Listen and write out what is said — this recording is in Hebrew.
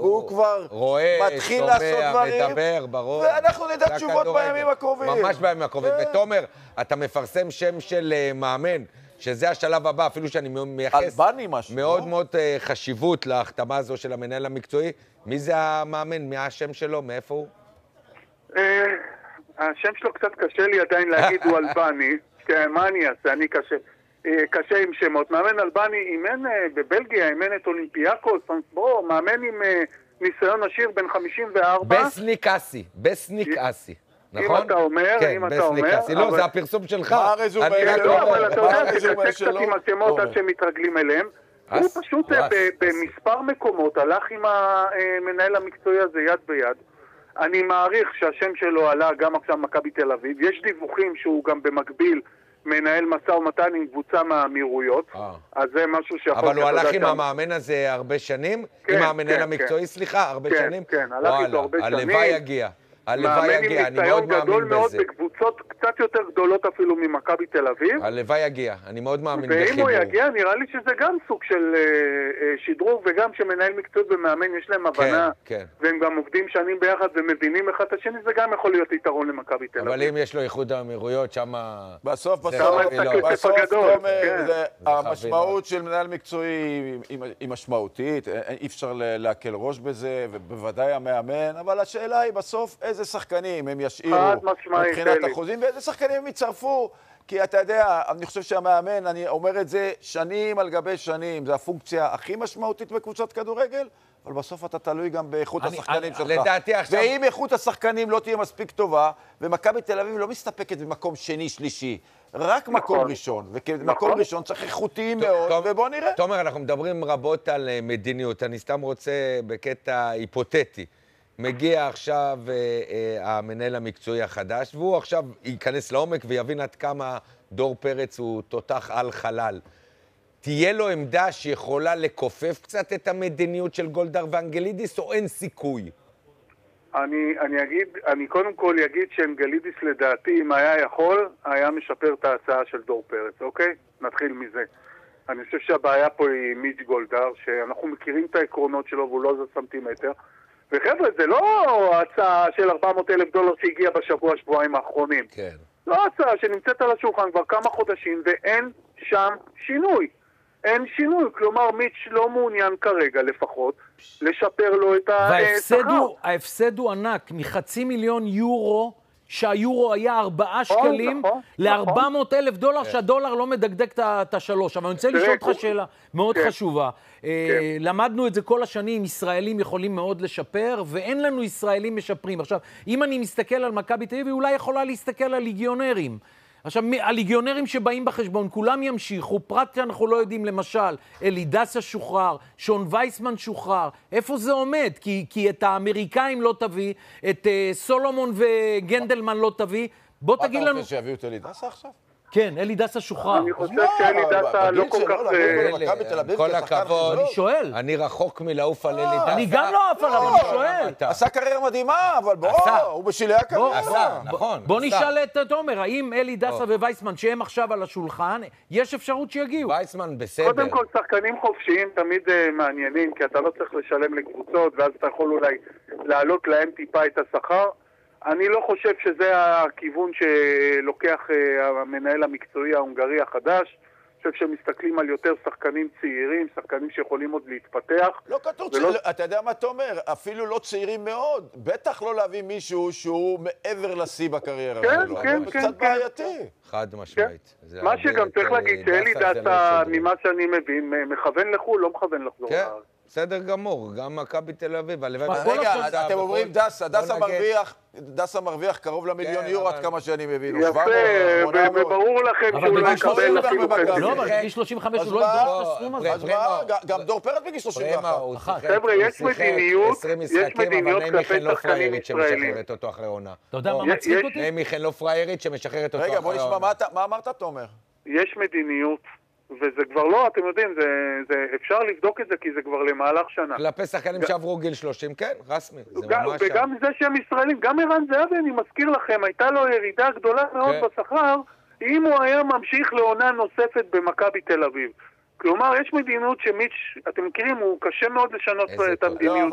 הוא כבר מתחיל לעשות דברים. מדבר, ברור. ואנחנו נדע תשובות בימים הקרובים. ממש בימים הקרובים. ותומר, אתה מפרסם שם של מאמן, שזה השלב הבא, אפילו שאני מייחס מאוד מאוד חשיבות להחתמה הזו של המנהל המקצועי. מי זה המאמן? מי השם שלו? מאיפה הוא? השם שלו קצת קשה לי עדיין להגיד, הוא אלבני. כן, מה אני אעשה? אני קשה עם שמות. מאמן אלבני אימן בבלגיה, אימן את אולימפיאקוס, מאמן עם ניסיון עשיר בין 54. בסניק אסי. נכון? אם אתה אומר, כן, בסניק אסי. לא, זה הפרסום שלך. מה הרזומה שלו? לא, אבל אתה יודע, זה קצת עם השמות עד שמתרגלים אליהם. הוא פשוט במספר מקומות הלך עם המנהל המקצועי הזה יד ביד. אני מעריך שהשם שלו עלה גם עכשיו מכבי תל אביב. יש דיווחים שהוא גם במקביל מנהל משא ומתן עם קבוצה מהאמירויות. אז זה משהו שיכול... אבל הוא הלך עם המאמן הזה הרבה שנים? עם המנהל המקצועי, סליחה, הרבה שנים? כן, הלך איתו הרבה שנים. הלוואי יגיע. הלוואי יגיע, אני מאוד מאמין גדול בזה. מאוד בקבוצות קצת יותר גדולות אפילו ממכבי תל אביב. הלוואי יגיע, אני מאוד מאמין בחיבור. ואם הוא יגיע, נראה לי שזה גם סוג של שדרוג, וגם שמנהל מקצועי ומאמן יש להם הבנה, והם גם עובדים שנים ביחד ומבינים אחד את השני, זה גם יכול להיות יתרון למכבי תל אביב. אבל אם יש לו איחוד האמירויות, שם... בסוף, המשמעות של מנהל מקצועי היא משמעותית, אי אפשר להקל ראש בזה, ובוודאי המאמן, אבל השאלה היא בסוף איזה שחקנים הם ישאירו מבחינת אחוזים, ואיזה שחקנים הם יצרפו, כי אתה יודע, אני חושב שהמאמן, אני אומר את זה שנים על גבי שנים, זה הפונקציה הכי משמעותית בקבוצת כדורגל, אבל בסוף אתה תלוי גם באיכות השחקנים שלך. לדעתי עכשיו... ואם איכות השחקנים לא תהיה מספיק טובה, ומכבי תל אביב לא מסתפקת במקום שני, שלישי, רק מקום ראשון, וכמקום ראשון צריך איכותיים מאוד, ובוא נראה. תומר, אנחנו מדברים רבות על מדיניות, אני סתם רוצה בקטע היפותטי. מגיע עכשיו המנהל המקצועי החדש, והוא עכשיו ייכנס לעומק ויבין עד כמה דור פרץ הוא תותח על חלל. תהיה לו עמדה שיכולה לקופף קצת את המדיניות של גולדהר ואנגלידיס, או אין סיכוי? אני קודם כל אגיד שאנגלידיס לדעתי, אם היה יכול, היה משפר את ההצעה של דור פרץ, אוקיי? נתחיל מזה. אני חושב שהבעיה פה היא מיץ' גולדהר, שאנחנו מכירים את העקרונות שלו והוא לא זה סנטימטר. וחבר'ה, זה לא הצעה של $400,000 שהגיעה שבועיים האחרונים. כן. לא הצעה שנמצאת על השולחן כבר כמה חודשים, ואין שם שינוי. אין שינוי, כלומר מיץ' לא מעוניין כרגע לפחות לשפר לו את השכר. וההפסד הוא ענק, $500,000 שהיורו היה 4 שקלים ל$400,000 שהדולר לא מדקדק את השלוש. אבל אני רוצה לשאול אותך שאלה מאוד חשובה. למדנו את זה כל השנים, ישראלים יכולים מאוד לשפר, ואין לנו ישראלים משפרים. עכשיו, אם אני מסתכל על מכבי תל אביב, אולי יכולה להסתכל על ליגיונרים. עכשיו, הליגיונרים שבאים בחשבון, כולם ימשיכו, פרט שאנחנו לא יודעים, למשל, אלי דסה שוחרר, שון וייסמן שוחרר, איפה זה עומד? כי את האמריקאים לא תביא, את סולומון וגנדלמן לא תביא, בוא תגיד לנו... אתה רוצה שיביאו את אלי דסה עכשיו? כן, אלי דסה שוחרר. אני חושב שאלי דסה לא כל כך... כל הכבוד. אני שואל. אני רחוק מלעוף על אלי דסה. אני גם לא עף עליו, אני שואל. עשה קריירה מדהימה, אבל בוא, הוא בשלהי הקריירה. עשה, נכון. בוא נשאל את תומר, האם אלי דסה ווייסמן, שהם עכשיו על השולחן, יש אפשרות שיגיעו? וייסמן בסדר. קודם כל, שחקנים חופשיים תמיד מעניינים, כי אתה לא צריך לשלם לקבוצות, ואז אתה יכול אולי להעלות להם טיפה את השכר. אני לא חושב שזה הכיוון שלוקח המנהל המקצועי ההונגרי החדש. אני חושב שמסתכלים על יותר שחקנים צעירים, שחקנים שיכולים עוד להתפתח. לא כתוב צעירים, אתה יודע מה אתה אומר? אפילו לא צעירים מאוד. בטח לא להביא מישהו שהוא מעבר לשיא בקריירה. כן, כן, כן. קצת בעייתי. חד משמעית. מה שגם צריך להגיד, שאלי דסה, ממה שאני מבין, מכוון לחו"ל, לא מכוון לחזור לארץ. בסדר גמור, גם מכבי תל אביב. רגע, אתם אומרים דסה מרוויח קרוב ל1,000,000 עד כמה שאני מבין. יפה, וברור לכם שהוא לא יקבל אפילו כזה. לא, אבל בגיל 35 הוא לא ידרוש את הסכום הזה. אז מה? גם דור פרץ בגיל 31. חבר'ה, יש מדיניות כלפי שחקנים ישראלים. שמשחררת אותו אחרי עונה. אתה יודע מה מצחיק אותי? מיכאל לא פריירית שמשחררת אותו אחרי עונה. רגע, בוא נשמע, מה אמרת, תומר? יש מדיניות. וזה כבר לא, אתם יודעים, אפשר לבדוק את זה, כי זה כבר למהלך שנה. כלפי שחקנים שעברו גיל 30, כן, רסמי. וגם זה שהם ישראלים, גם ערן זהבי, אני מזכיר לכם, הייתה לו ירידה גדולה מאוד בשכר, אם הוא היה ממשיך לעונה נוספת במכבי תל אביב. כלומר, יש מדיניות שמיץ', אתם מכירים, הוא קשה מאוד לשנות את המדיניות.